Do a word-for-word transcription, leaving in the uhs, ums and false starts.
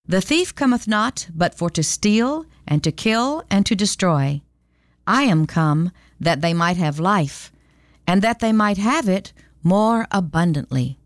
The thief cometh not but for to steal, and to kill, and to destroy. I am come that they might have life, and that they might have it more abundantly.